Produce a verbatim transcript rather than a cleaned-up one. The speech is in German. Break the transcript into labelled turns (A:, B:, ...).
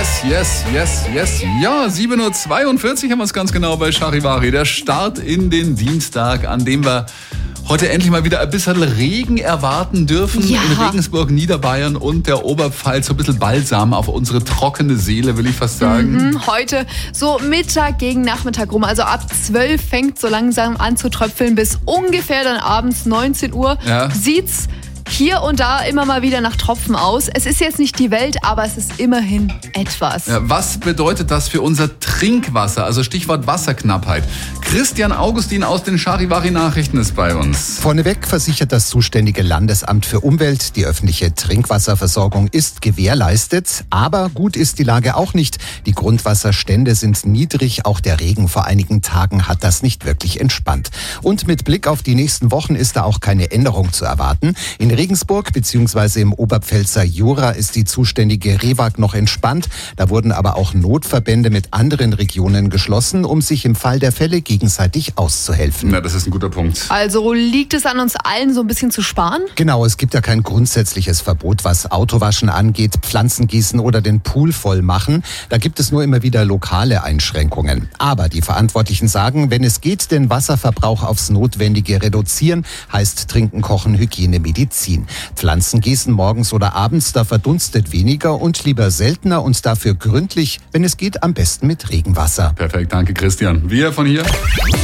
A: yes, yes, yes. Ja, sieben Uhr zweiundvierzig haben wir es ganz genau bei Charivari. Der Start in den Dienstag, an dem wir heute endlich mal wieder ein bisschen Regen erwarten dürfen.
B: Ja.
A: In Regensburg, Niederbayern und der Oberpfalz. So ein bisschen Balsam auf unsere trockene Seele, will ich fast sagen.
B: Mhm, heute so Mittag gegen Nachmittag rum. Also ab zwölf fängt so langsam an zu tröpfeln. Bis ungefähr dann abends neunzehn Uhr
A: Ja.
B: sieht's hier und da immer mal wieder nach Tropfen aus. Es ist jetzt nicht die Welt, aber es ist immerhin etwas.
A: Ja, was bedeutet das für unser Trinkwasser? Also Stichwort Wasserknappheit. Christian Augustin aus den Charivari-Nachrichten ist bei uns.
C: Vorneweg versichert das zuständige Landesamt für Umwelt, die öffentliche Trinkwasserversorgung ist gewährleistet. Aber gut ist die Lage auch nicht. Die Grundwasserstände sind niedrig. Auch der Regen vor einigen Tagen hat das nicht wirklich entspannt. Und mit Blick auf die nächsten Wochen ist da auch keine Änderung zu erwarten. In Regensburg bzw. im Oberpfälzer Jura ist die zuständige Rewag noch entspannt. Da wurden aber auch Notverbände mit anderen Regionen geschlossen, um sich im Fall der Fälle gegenseitig auszuhelfen.
A: Ja, das ist ein guter Punkt.
B: Also liegt es an uns allen, so ein bisschen zu sparen?
C: Genau, es gibt ja kein grundsätzliches Verbot, was Autowaschen angeht, Pflanzengießen oder den Pool voll machen. Da gibt es nur immer wieder lokale Einschränkungen. Aber die Verantwortlichen sagen, wenn es geht, den Wasserverbrauch aufs Notwendige reduzieren, heißt Trinken, Kochen, Hygiene, Medizin. Pflanzengießen morgens oder abends, da verdunstet weniger und lieber seltener und dafür gründlich, wenn es geht, am besten mit Regenwasser.
A: Perfekt, danke Christian. Wir von hier.